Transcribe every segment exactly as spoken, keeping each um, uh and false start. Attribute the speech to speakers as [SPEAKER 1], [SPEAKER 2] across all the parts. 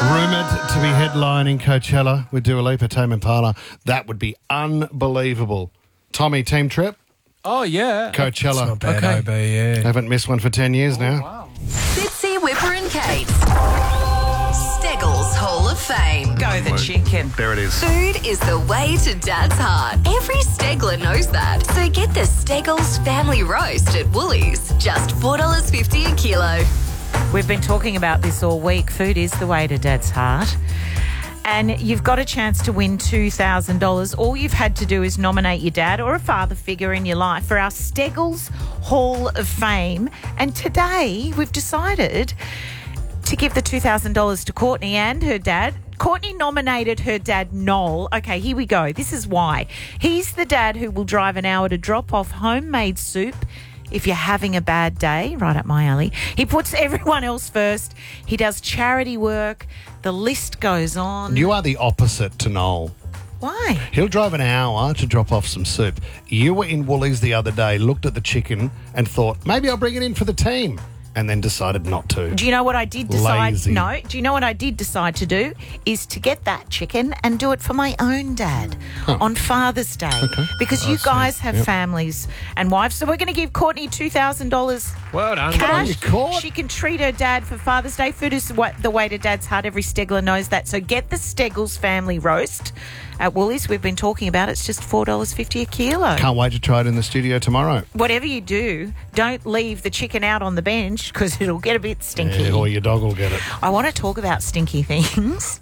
[SPEAKER 1] Rumoured to be headlining Coachella with Dua Lipa, Tame Impala. That would be unbelievable. Tommy, team trip?
[SPEAKER 2] Oh, yeah.
[SPEAKER 1] Coachella.
[SPEAKER 3] Not bad,
[SPEAKER 2] Okay.
[SPEAKER 3] O B, yeah.
[SPEAKER 1] Haven't missed one for ten years now.
[SPEAKER 2] Wow.
[SPEAKER 4] Fitzy, Whipper and Kate. Steggles Hall of Fame.
[SPEAKER 5] Go the chicken.
[SPEAKER 1] There it is.
[SPEAKER 4] Food is the way to Dad's heart. Every Stegler knows that. So get the Steggles Family Roast at Woolies. Just four dollars fifty a kilo.
[SPEAKER 5] We've been talking about this all week. Food is the way to Dad's heart. And you've got a chance to win two thousand dollars. All you've had to do is nominate your dad or a father figure in your life for our Steggles Hall of Fame. And today we've decided to give the two thousand dollars to Courtney and her dad. Courtney nominated her dad, Noel. Okay, here we go. This is why. He's the dad who will drive an hour to drop off homemade soup if you're having a bad day, right up my alley. He puts everyone else first. He does charity work. The list goes on.
[SPEAKER 1] You are the opposite to Noel.
[SPEAKER 5] Why?
[SPEAKER 1] He'll drive an hour to drop off some soup. You were in Woolies the other day, looked at the chicken and thought, maybe I'll bring it in for the team, and then decided not to.
[SPEAKER 5] Do you know what I did decide?
[SPEAKER 1] Lazy.
[SPEAKER 5] No. Do you know what I did decide to do? Is to get that chicken and do it for my own dad
[SPEAKER 1] Huh.
[SPEAKER 5] on Father's Day.
[SPEAKER 1] Okay.
[SPEAKER 5] Because you guys have
[SPEAKER 1] Yep.
[SPEAKER 5] families and wives. So we're going to give Courtney two thousand dollars
[SPEAKER 3] Well done.
[SPEAKER 5] cash.
[SPEAKER 1] you, Court.
[SPEAKER 5] She can treat her dad for Father's Day. Food is wa- the way to Dad's heart. Every Stegler knows that. So get the Steggles Family Roast at Woolies. We've been talking about it. It's just four dollars fifty a kilo.
[SPEAKER 1] Can't wait to try it in the studio tomorrow.
[SPEAKER 5] Whatever you do, don't leave the chicken out on the bench because it'll get a bit stinky.
[SPEAKER 1] Yeah, or your dog will get it.
[SPEAKER 5] I want to talk about stinky things.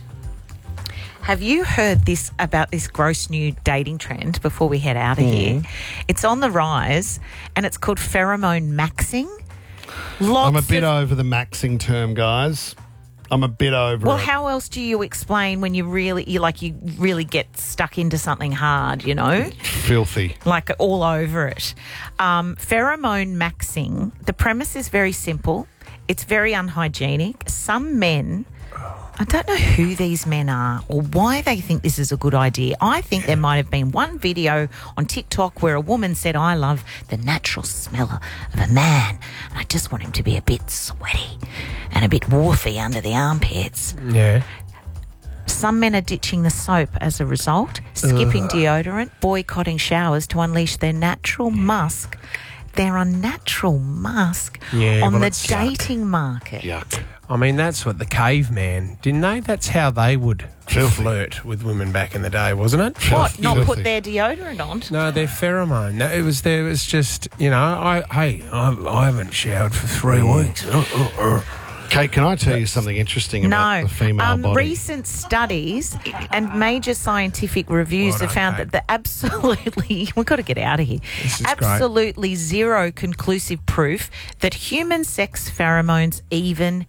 [SPEAKER 5] Have you heard this about this gross new dating trend before we head out of here? It's on the rise and it's called pheromone maxing. Lots
[SPEAKER 1] I'm a bit
[SPEAKER 5] of,
[SPEAKER 1] over the maxing term, guys. I'm a bit over
[SPEAKER 5] Well,
[SPEAKER 1] it.
[SPEAKER 5] how else do you explain when you really you like you really get stuck into something hard, you know?
[SPEAKER 1] Filthy.
[SPEAKER 5] Like all over it. Um, pheromone maxing, the premise is very simple. It's very unhygienic. Some men, I don't know who these men are or why they think this is a good idea. I think there might have been one video on TikTok where a woman said, I love the natural smell of a man and I just want him to be a bit sweaty and a bit woofy under the armpits.
[SPEAKER 3] Yeah.
[SPEAKER 5] Some men are ditching the soap as a result, skipping deodorant, boycotting showers to unleash their natural musk, their unnatural musk
[SPEAKER 3] Yeah,
[SPEAKER 5] on
[SPEAKER 3] well,
[SPEAKER 5] the
[SPEAKER 3] it's yuck.
[SPEAKER 5] dating market.
[SPEAKER 1] Yuck.
[SPEAKER 3] I mean, that's what the caveman, didn't they? That's how they would
[SPEAKER 1] Filthy.
[SPEAKER 3] flirt with women back in the day, wasn't it?
[SPEAKER 5] What, not
[SPEAKER 1] Filthy.
[SPEAKER 5] put their deodorant on?
[SPEAKER 3] No, they're pheromone. No, it was there. It was just, you know, I hey, I, I haven't showered for three weeks. Uh, uh, uh.
[SPEAKER 1] Kate, can I tell you something interesting about
[SPEAKER 5] No.
[SPEAKER 1] the female
[SPEAKER 5] Um,
[SPEAKER 1] body?
[SPEAKER 5] recent studies and major scientific reviews
[SPEAKER 3] Well
[SPEAKER 5] have
[SPEAKER 3] done,
[SPEAKER 5] found
[SPEAKER 3] Kate.
[SPEAKER 5] that the absolutely, we've got to get out of here,
[SPEAKER 3] This is great.
[SPEAKER 5] absolutely zero conclusive proof that human sex pheromones even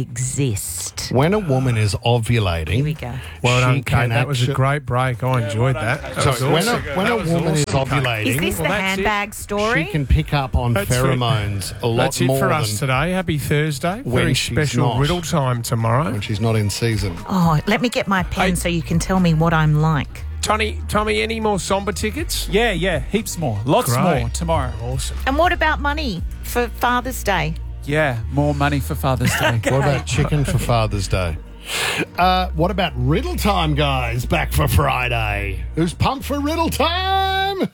[SPEAKER 5] exist.
[SPEAKER 1] When a woman is ovulating,
[SPEAKER 5] Here we go.
[SPEAKER 3] Well
[SPEAKER 1] she
[SPEAKER 3] done, Kate.
[SPEAKER 1] can
[SPEAKER 3] That was a
[SPEAKER 1] actu-
[SPEAKER 3] great break. I enjoyed that. That
[SPEAKER 1] So
[SPEAKER 3] was
[SPEAKER 1] when a,
[SPEAKER 3] awesome.
[SPEAKER 1] when a
[SPEAKER 3] That was
[SPEAKER 1] woman is
[SPEAKER 3] awesome, Kate.
[SPEAKER 1] ovulating,
[SPEAKER 5] Is this
[SPEAKER 3] Well,
[SPEAKER 5] the
[SPEAKER 3] that's it.
[SPEAKER 5] handbag story?
[SPEAKER 1] she can pick up on
[SPEAKER 3] That's it.
[SPEAKER 1] pheromones a lot
[SPEAKER 3] That's it
[SPEAKER 1] more
[SPEAKER 3] for
[SPEAKER 1] than
[SPEAKER 3] us today. Happy Thursday.
[SPEAKER 1] when
[SPEAKER 3] Very
[SPEAKER 1] she's
[SPEAKER 3] special
[SPEAKER 1] not.
[SPEAKER 3] riddle time tomorrow.
[SPEAKER 1] when she's not in season.
[SPEAKER 5] Oh, let me get my pen
[SPEAKER 3] Hey.
[SPEAKER 5] so you can tell me what I'm like.
[SPEAKER 3] Tommy, Tommy, any more somber tickets?
[SPEAKER 2] Yeah, yeah, heaps more. Lots
[SPEAKER 3] Great.
[SPEAKER 2] more tomorrow.
[SPEAKER 3] Awesome.
[SPEAKER 5] And what about money for Father's Day?
[SPEAKER 2] Yeah, more money for Father's Day.
[SPEAKER 1] What about chicken for Father's Day? Uh, what about riddle time, guys? Back for Friday. Who's pumped for riddle time?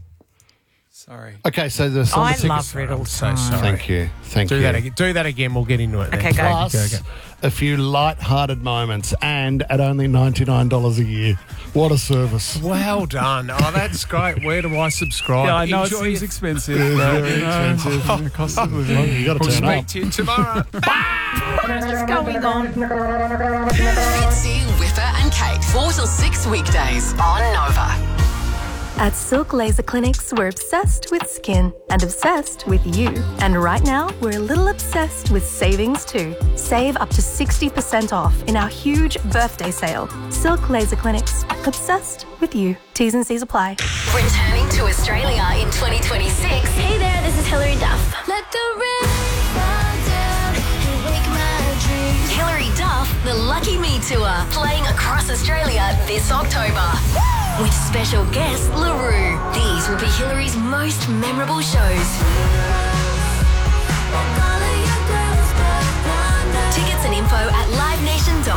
[SPEAKER 2] Sorry.
[SPEAKER 1] Okay, so the somber
[SPEAKER 5] I
[SPEAKER 1] tickets-
[SPEAKER 5] love riddle
[SPEAKER 3] I'm so
[SPEAKER 5] time.
[SPEAKER 3] sorry.
[SPEAKER 1] Thank you. Thank
[SPEAKER 3] Do
[SPEAKER 1] you.
[SPEAKER 3] that again. Do that again. We'll get into it.
[SPEAKER 5] Okay,
[SPEAKER 3] then.
[SPEAKER 5] go.
[SPEAKER 1] Plus,
[SPEAKER 3] Go, go.
[SPEAKER 1] a few light-hearted moments, and at only ninety-nine dollars a year. What a service.
[SPEAKER 3] Well done. Oh, that's great. Where do I subscribe?
[SPEAKER 2] Yeah, I know it
[SPEAKER 3] Enjoy
[SPEAKER 2] seems
[SPEAKER 3] your-
[SPEAKER 2] expensive.
[SPEAKER 1] It is
[SPEAKER 2] but,
[SPEAKER 1] very
[SPEAKER 2] you know,
[SPEAKER 1] expensive.
[SPEAKER 2] the cost of living.
[SPEAKER 1] You got to
[SPEAKER 3] We'll
[SPEAKER 1] turn
[SPEAKER 3] speak
[SPEAKER 1] up.
[SPEAKER 3] to you tomorrow.
[SPEAKER 5] What is going on?
[SPEAKER 4] Fitzy, Whipper and Kate. four till six weekdays on Nova.
[SPEAKER 6] At Silk Laser Clinics, we're obsessed with skin and obsessed with you. And right now, we're a little obsessed with savings too. Save up to sixty percent off in our huge birthday sale. Silk Laser Clinics, obsessed with you. T's and C's apply.
[SPEAKER 4] Returning to Australia in twenty twenty-six.
[SPEAKER 7] Hey there, this is Hilary Duff. Let the rain fall down and wake my dreams.
[SPEAKER 4] Hilary Duff, the Lucky Me Tour, playing across Australia this October. With special guest LaRue. These will be Hilary's most memorable shows. Tickets and info at live nation dot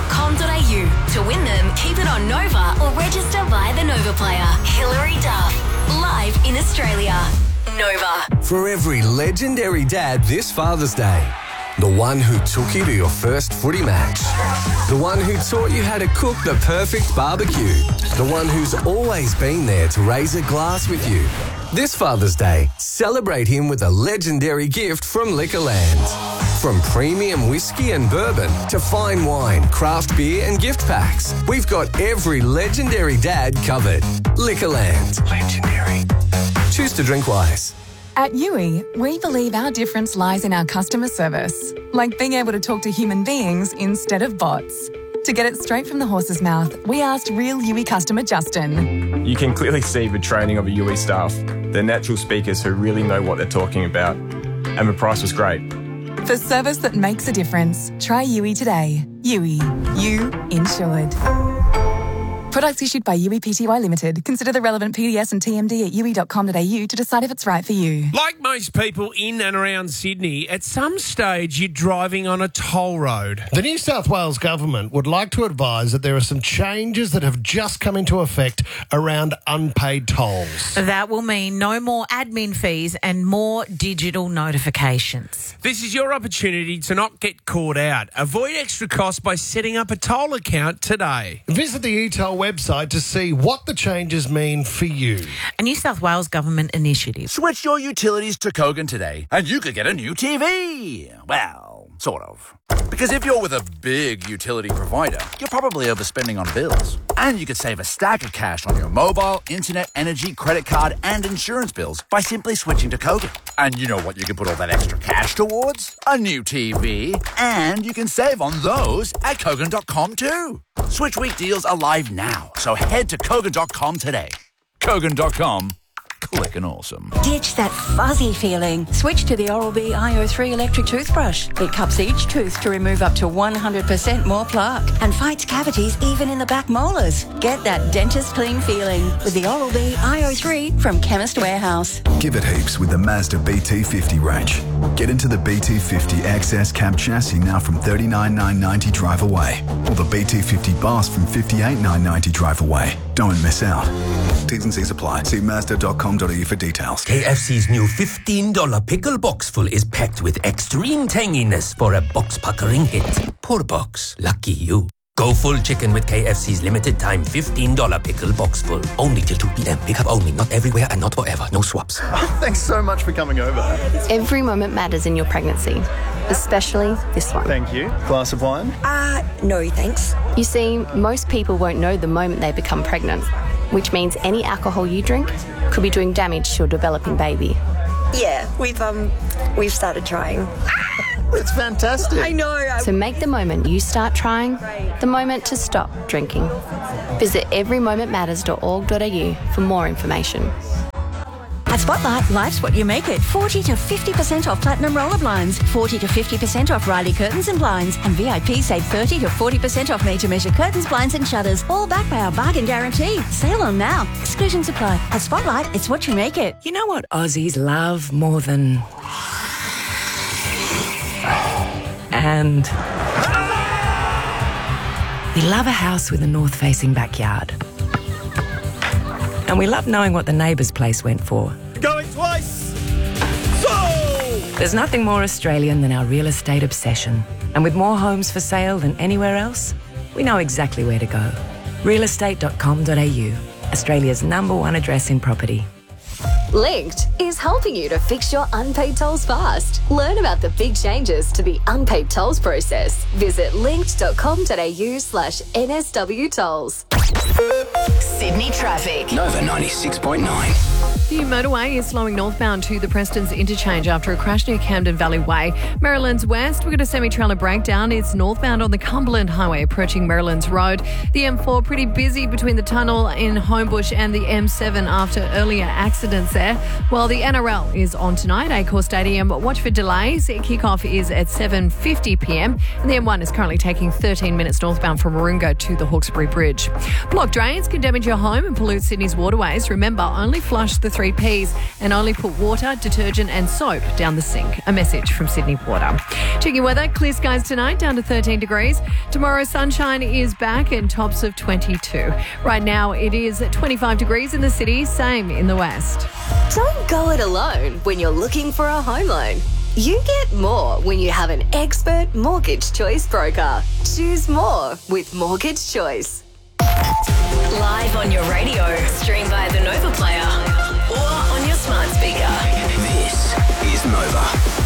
[SPEAKER 4] on Nova or register via the Nova Player. Hilary Duff, live in Australia. Nova.
[SPEAKER 8] For every legendary dad this Father's Day. The one who took you to your first footy match. The one who taught you how to cook the perfect barbecue. The one who's always been there to raise a glass with you. This Father's Day, celebrate him with a legendary gift from Liquorland. From premium whiskey and bourbon to fine wine, craft beer and gift packs, we've got every legendary dad covered. Liquorland. Legendary. Choose to drink wise.
[SPEAKER 9] At Yui, we believe our difference lies in our customer service, like being able to talk to human beings instead of bots. To get it straight from the horse's mouth, we asked real Yui customer Justin.
[SPEAKER 10] You can clearly see the training of the Yui staff. They're natural speakers who really know what they're talking about. And the price was great.
[SPEAKER 9] For service that makes a difference, try Yui today. Yui, you insured. Products issued by Yui Pty Limited. Consider the relevant P D S and T M D at yui dot com dot a u to decide if it's right for you.
[SPEAKER 3] Like most people in and around Sydney, at some stage you're driving on a toll road.
[SPEAKER 1] The New South Wales government would like to advise that there are some changes that have just come into effect around unpaid tolls.
[SPEAKER 5] That will mean no more admin fees and more digital notifications.
[SPEAKER 3] This is your opportunity to not get caught out. Avoid extra costs by setting up a toll account today.
[SPEAKER 1] Visit the e-toll website to see what the changes mean for you.
[SPEAKER 5] A New South Wales government initiative.
[SPEAKER 11] Switch your utilities to Kogan today and you could get a new T V. Well, sort of. Because if you're with a big utility provider, you're probably overspending on bills. And you could save a stack of cash on your mobile, internet, energy, credit card and insurance bills by simply switching to Kogan. And you know what you can put all that extra cash towards? A new T V. And you can save on those at Kogan dot com too. Switch week deals are live now, so head to Kogan dot com today. Kogan dot com. Click and awesome.
[SPEAKER 12] Ditch that fuzzy feeling. Switch to the Oral-B I O three electric toothbrush. It cups each tooth to remove up to one hundred percent more plaque and fights cavities even in the back molars. Get that dentist clean feeling with the Oral-B I O three from Chemist Warehouse.
[SPEAKER 13] Give it heaps with the Mazda B T fifty range. Get into the B T fifty X S cab chassis now from thirty-nine thousand nine hundred ninety drive away. Or the B T fifty Bass from fifty-eight thousand nine hundred ninety drive away. Don't miss out. T's and C's apply. See Mazda dot com dot a u for details.
[SPEAKER 14] K F C's new fifteen dollar pickle boxful is packed with extreme tanginess for a box-puckering hit. Poor box. Lucky you. Go full chicken with K F C's limited time fifteen dollar pickle boxful. Only till two p.m. Pick up only. Not everywhere and not forever. No swaps.
[SPEAKER 15] Thanks so much for coming over.
[SPEAKER 6] Every moment matters in your pregnancy, especially this one.
[SPEAKER 15] Thank you. Glass of wine?
[SPEAKER 12] Uh, no thanks.
[SPEAKER 6] You see, most people won't know the moment they become pregnant, which means any alcohol you drink could be doing damage to your developing baby.
[SPEAKER 12] Yeah, we've um, we've started trying.
[SPEAKER 15] It's fantastic.
[SPEAKER 12] I know.
[SPEAKER 6] So make the moment you start trying the moment to stop drinking. Visit every moment matters dot org dot a u for more information.
[SPEAKER 12] At Spotlight, life's what you make it. forty to fifty percent off Platinum Roller Blinds, forty to fifty percent off Riley Curtains and Blinds, and V I P save thirty to forty percent off made-to-measure curtains, blinds and shutters, all backed by our bargain guarantee. Sale on now. Exclusions apply. At Spotlight, it's what you make it.
[SPEAKER 16] You know what Aussies love more than... And... we love a house with a north-facing backyard. And we love knowing what the neighbour's place went for.
[SPEAKER 17] Going twice! So!
[SPEAKER 16] There's nothing more Australian than our real estate obsession. And with more homes for sale than anywhere else, we know exactly where to go. real estate dot com dot a u, Australia's number one address in property.
[SPEAKER 4] Linked is helping you to fix your unpaid tolls fast. Learn about the big changes to the unpaid tolls process. Visit linked dot com dot a u slash N S W tolls. Sydney traffic.
[SPEAKER 8] Nova ninety-six point nine.
[SPEAKER 18] The motorway is slowing northbound to the Prestons interchange after a crash near Camden Valley Way. Maryland's west, we've got a semi-trailer breakdown. It's northbound on the Cumberland Highway approaching Maryland's Road. The M four pretty busy between the tunnel in Homebush and the M seven after earlier accidents there. While the N R L is on tonight, Accor Stadium. Watch for delays. Kickoff is at seven fifty p.m. and the M one is currently taking thirteen minutes northbound from Warringah to the Hawkesbury Bridge. Block drains can damage your home and pollute Sydney's waterways. Remember, only flush the three three Ps and only put water, detergent and soap down the sink. A message from Sydney Water. Checking weather, clear skies tonight, down to thirteen degrees. Tomorrow, sunshine is back and tops of twenty-two. Right now, it is twenty-five degrees in the city, same in the west.
[SPEAKER 4] Don't go it alone when you're looking for a home loan. You get more when you have an expert mortgage choice broker. Choose more with Mortgage Choice.
[SPEAKER 19] Live on your radio, stream via the Nova Player or on your smart speaker.
[SPEAKER 8] This is Nova.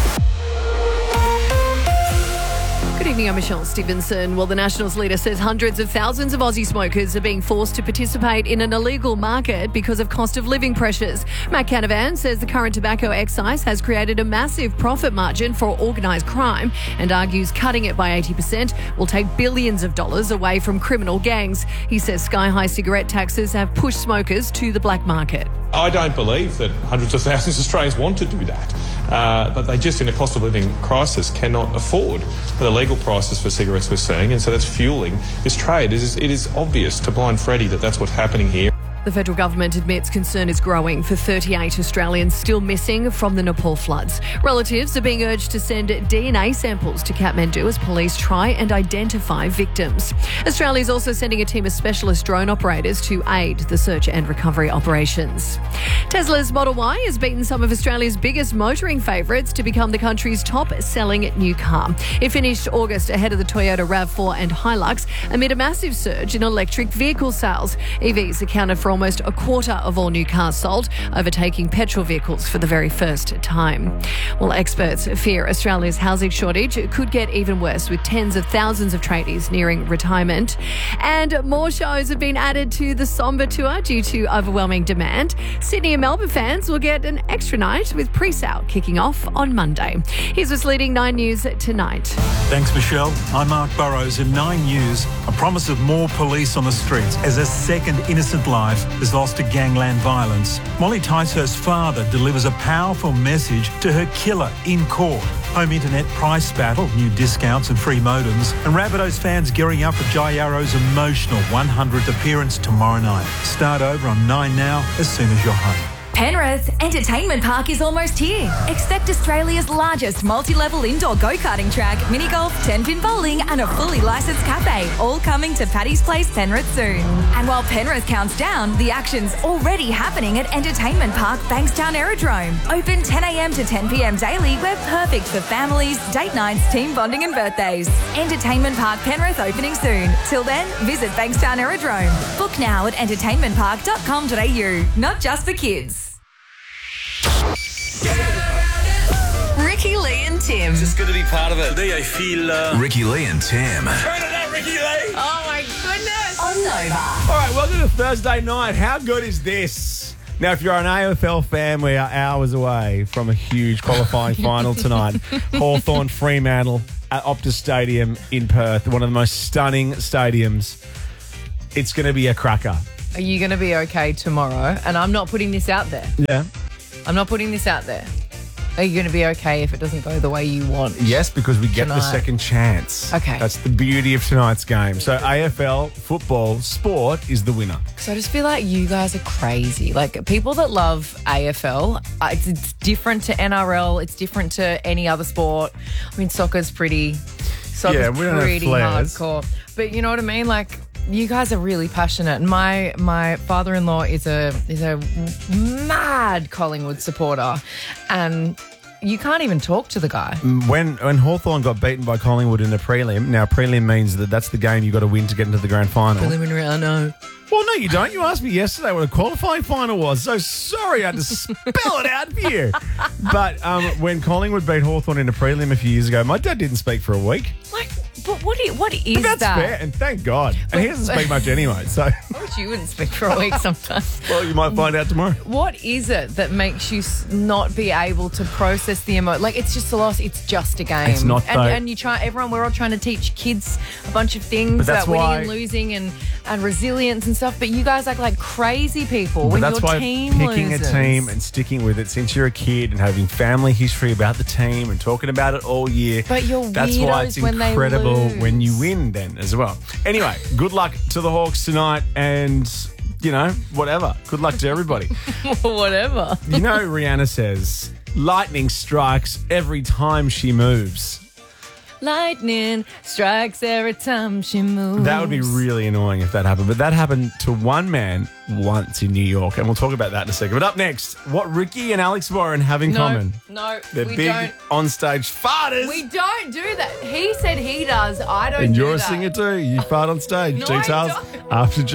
[SPEAKER 18] Good evening, I'm Michelle Stevenson. Well, the Nationals leader says hundreds of thousands of Aussie smokers are being forced to participate in an illegal market because of cost of living pressures. Matt Canavan says the current tobacco excise has created a massive profit margin for organised crime and argues cutting it by eighty percent will take billions of dollars away from criminal gangs. He says sky-high cigarette taxes have pushed smokers to the black market.
[SPEAKER 20] I don't believe that hundreds of thousands of Australians want to do that, uh, but they just, in a cost of living crisis, cannot afford the legal prices for cigarettes we're seeing, and so that's fueling this trade. It is, it is obvious to blind Freddie that that's what's happening here.
[SPEAKER 18] The federal government admits concern is growing for thirty-eight Australians still missing from the Nepal floods. Relatives are being urged to send D N A samples to Kathmandu as police try and identify victims. Australia is also sending a team of specialist drone operators to aid the search and recovery operations. Tesla's Model Y has beaten some of Australia's biggest motoring favourites to become the country's top-selling new car. It finished August ahead of the Toyota RAV four and Hilux amid a massive surge in electric vehicle sales. E Vs accounted for almost a quarter of all new cars sold, overtaking petrol vehicles for the very first time. Well, experts fear Australia's housing shortage could get even worse, with tens of thousands of tradies nearing retirement. And more shows have been added to the Somber Tour due to overwhelming demand. Sydney and Melbourne fans will get an extra night with pre-sale kicking off on Monday. Here's what's leading Nine News tonight.
[SPEAKER 21] Thanks, Michelle. I'm Mark Burrows in Nine News. A promise of more police on the streets as a second innocent life is lost to gangland violence. Molly Ticehurst's father delivers a powerful message to her killer in court. Home internet price battle, new discounts and free modems, and Rabbitohs fans gearing up for Jai Arrow's emotional one hundredth appearance tomorrow night. Start over on Nine Now as soon as you're home.
[SPEAKER 22] Penrith Entertainment Park is almost here. Expect Australia's largest multi-level indoor go-karting track, mini golf, ten-pin bowling and a fully licensed cafe, all coming to Paddy's Place, Penrith soon. And while Penrith counts down, the action's already happening at Entertainment Park Bankstown Aerodrome. Open ten a.m. to ten p.m. daily. We're perfect for families, date nights, team bonding and birthdays. Entertainment Park Penrith opening soon. Till then, visit Bankstown Aerodrome. Book now at entertainment park dot com dot a u. Not just for kids.
[SPEAKER 19] Ricky Lee and Tim.
[SPEAKER 23] It's just good to be part of it. Today I feel... Uh...
[SPEAKER 13] Ricky Lee and Tim.
[SPEAKER 23] Turn it up, Ricky Lee.
[SPEAKER 19] Oh, my goodness.
[SPEAKER 22] On Nova.
[SPEAKER 3] All right, welcome to Thursday night. How good is this? Now, if you're an A F L fan, we are hours away from a huge qualifying final tonight. Hawthorn Fremantle at Optus Stadium in Perth, one of the most stunning stadiums. It's going to be a cracker.
[SPEAKER 24] Are you going to be okay tomorrow? And I'm not putting this out there.
[SPEAKER 3] Yeah.
[SPEAKER 24] I'm not putting this out there. Are you going to be okay if it doesn't go the way you want?
[SPEAKER 3] Yes, because we get
[SPEAKER 24] tonight?
[SPEAKER 3] the second chance.
[SPEAKER 24] Okay.
[SPEAKER 3] That's the beauty of tonight's game. So A F L, football, sport is the winner.
[SPEAKER 24] So I just feel like you guys are crazy. Like, people that love A F L, uh, it's, it's different to N R L. It's different to any other sport. I mean, soccer's pretty, soccer's
[SPEAKER 3] Yeah, we don't have
[SPEAKER 24] pretty
[SPEAKER 3] flares.
[SPEAKER 24] hardcore. But you know what I mean? Like, you guys are really passionate. My my father-in-law is a is a mad Collingwood supporter, and you can't even talk to the guy.
[SPEAKER 3] When when Hawthorn got beaten by Collingwood in a prelim, now prelim means that that's the game you got to win to get into the grand final.
[SPEAKER 24] Preliminary, I know.
[SPEAKER 3] Well, no, you don't. You asked me yesterday what a qualifying final was. So sorry I had to spell it out for you. But um, when Collingwood beat Hawthorn in a prelim a few years ago, my dad didn't speak for a week.
[SPEAKER 24] Like, but what is, what is
[SPEAKER 3] But that's
[SPEAKER 24] that?
[SPEAKER 3] fair, and thank God. And he doesn't speak much anyway, so...
[SPEAKER 24] I wish you wouldn't speak for a week sometimes.
[SPEAKER 3] Well, you might find out tomorrow.
[SPEAKER 24] What is it that makes you s- not be able to process the emotion? Like, it's just a loss. It's just a game.
[SPEAKER 3] It's not,
[SPEAKER 24] And,
[SPEAKER 3] though.
[SPEAKER 24] and you try. Everyone, we're all trying to teach kids a bunch of things
[SPEAKER 3] But that's
[SPEAKER 24] about winning
[SPEAKER 3] why-
[SPEAKER 24] and losing and, and resilience and stuff. But you guys act like crazy people
[SPEAKER 3] But
[SPEAKER 24] when
[SPEAKER 3] that's
[SPEAKER 24] your
[SPEAKER 3] why
[SPEAKER 24] team
[SPEAKER 3] picking
[SPEAKER 24] loses.
[SPEAKER 3] a team and sticking with it since you're a kid and having family history about the team and talking about it all year.
[SPEAKER 24] But you're
[SPEAKER 3] That's why it's
[SPEAKER 24] weirdos when they
[SPEAKER 3] incredible
[SPEAKER 24] lose.
[SPEAKER 3] when you win then as well. Anyway, good luck to the Hawks tonight, and you know, whatever. Good luck to everybody.
[SPEAKER 24] Whatever.
[SPEAKER 3] You know, Rihanna says, lightning strikes every time she moves.
[SPEAKER 24] Lightning strikes every time she moves.
[SPEAKER 3] That would be really annoying if that happened. But that happened to one man once in New York. And we'll talk about that in a second. But up next, what Ricky and Alex Warren have in
[SPEAKER 24] No,
[SPEAKER 3] common.
[SPEAKER 24] no,
[SPEAKER 3] They're
[SPEAKER 24] we
[SPEAKER 3] big
[SPEAKER 24] don't.
[SPEAKER 3] on-stage farters.
[SPEAKER 24] We don't do that. He said he does. I don't
[SPEAKER 3] and
[SPEAKER 24] do
[SPEAKER 3] you're a
[SPEAKER 24] that.
[SPEAKER 3] singer too. You fart on stage.
[SPEAKER 24] No, I
[SPEAKER 3] Details
[SPEAKER 24] don't.
[SPEAKER 3] after G.